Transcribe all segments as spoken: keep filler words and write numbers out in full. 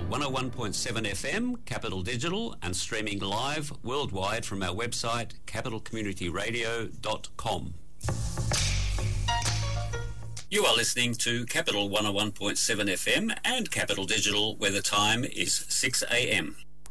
one oh one point seven F M, Capital Digital, and streaming live worldwide from our website, capital community radio dot com. You are listening to Capital one oh one point seven F M and Capital Digital, where the time is six a m.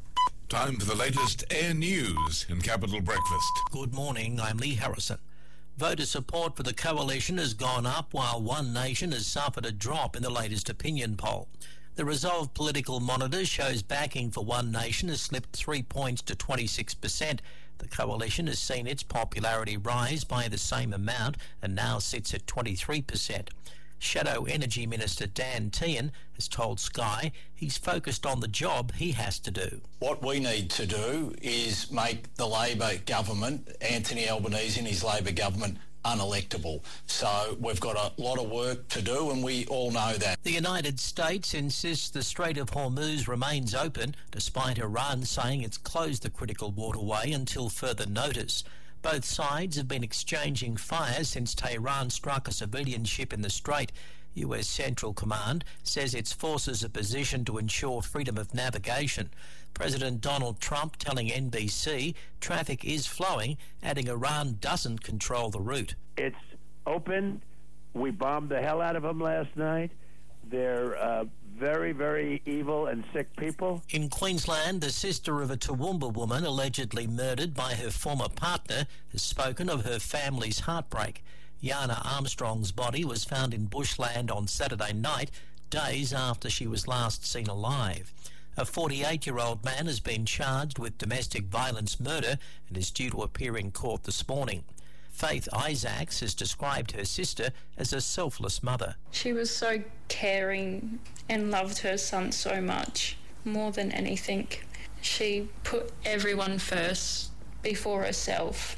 Time for the latest air news in Capital Breakfast. Good morning, I'm Lee Harrison. Voter support for the coalition has gone up while One Nation has suffered a drop in the latest opinion poll. The Resolve Political Monitor shows backing for One Nation has slipped three points to twenty-six percent. The coalition has seen its popularity rise by the same amount and now sits at twenty-three percent. Shadow Energy Minister Dan Tehan has told Sky he's focused on the job he has to do. What we need to do is make the Labor government, Anthony Albanese and his Labor government, unelectable. So we've got a lot of work to do, and we all know that. The United States insists the Strait of Hormuz remains open, despite Iran saying it's closed the critical waterway until further notice. Both sides have been exchanging fire since Tehran struck a civilian ship in the Strait. U S Central Command says its forces are positioned to ensure freedom of navigation. President Donald Trump telling N B C traffic is flowing, adding Iran doesn't control the route. It's open. We bombed the hell out of them last night. They're uh, very, very evil and sick people. In Queensland, the sister of a Toowoomba woman allegedly murdered by her former partner has spoken of her family's heartbreak. Yana Armstrong's body was found in bushland on Saturday night, days after she was last seen alive. A forty-eight-year-old man has been charged with domestic violence murder and is due to appear in court this morning. Faith Isaacs has described her sister as a selfless mother. She was so caring and loved her son so much, more than anything. She put everyone first before herself.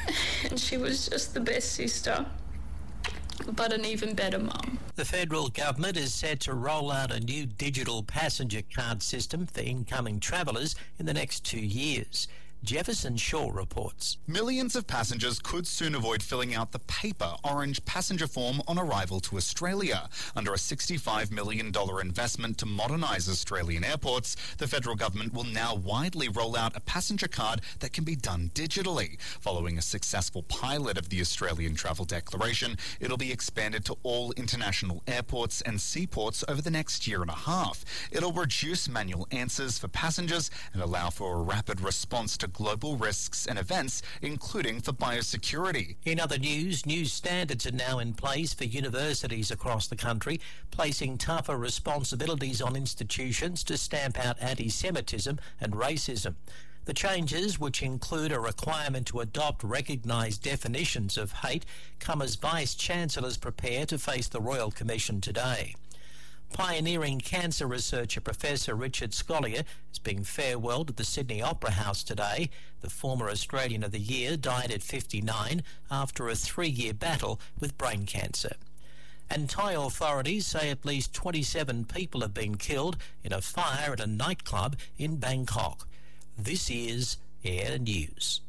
And she was just the best sister, but an even better mum. The federal government is set to roll out a new digital passenger card system for incoming travellers in the next two years. Jefferson Shaw reports. Millions of passengers could soon avoid filling out the paper orange passenger form on arrival to Australia. Under a sixty-five million dollars investment to modernise Australian airports, the federal government will now widely roll out a passenger card that can be done digitally. Following a successful pilot of the Australian Travel Declaration, it'll be expanded to all international airports and seaports over the next year and a half. It'll reduce manual answers for passengers and allow for a rapid response to global risks and events, including for biosecurity. In other news, new standards are now in place for universities across the country, placing tougher responsibilities on institutions to stamp out anti-Semitism and racism. The changes, which include a requirement to adopt recognised definitions of hate, come as Vice-Chancellors prepare to face the Royal Commission today. Pioneering cancer researcher Professor Richard Scolyer is being farewelled at the Sydney Opera House today. The former Australian of the Year died at fifty-nine after a three-year battle with brain cancer. And Thai authorities say at least twenty-seven people have been killed in a fire at a nightclub in Bangkok. This is Air News.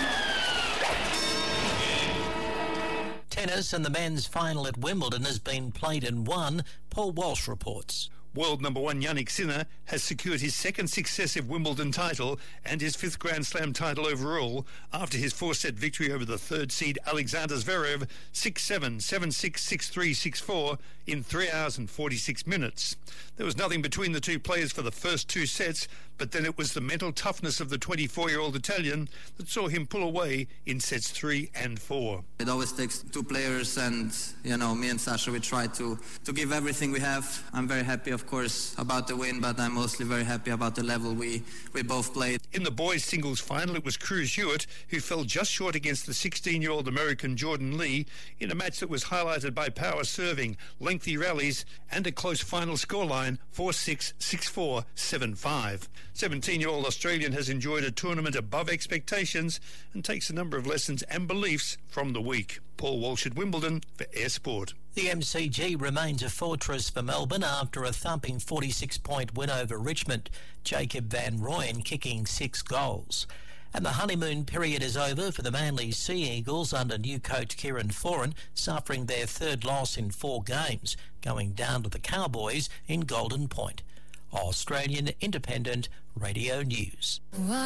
Tennis and the men's final at Wimbledon has been played and won. Paul Walsh reports. World number one Yannick Sinner has secured his second successive Wimbledon title and his fifth Grand Slam title overall after his four-set victory over the third seed Alexander Zverev six seven, seven six, six three, six four in three hours and forty-six minutes. There was nothing between the two players for the first two sets, but then it was the mental toughness of the twenty-four-year-old Italian that saw him pull away in sets three and four. It always takes two players, and, you know, me and Sasha, we try to, to give everything we have. I'm very happy, of course, about the win, but I'm mostly very happy about the level we, we both played. In the boys' singles final, it was Cruz Hewitt who fell just short against the sixteen-year-old American Jordan Lee in a match that was highlighted by power serving, lengthy rallies, and a close final scoreline four six, six four, seven five. seventeen-year-old Australian has enjoyed a tournament above expectations and takes a number of lessons and beliefs from the week. Paul Walsh at Wimbledon for Air Sport. The M C G remains a fortress for Melbourne after a thumping forty-six point win over Richmond. Jacob Van Rooyen kicking six goals. And the honeymoon period is over for the Manly Sea Eagles under new coach Kieran Foran, suffering their third loss in four games, going down to the Cowboys in Golden Point. Australian Independent Radio News.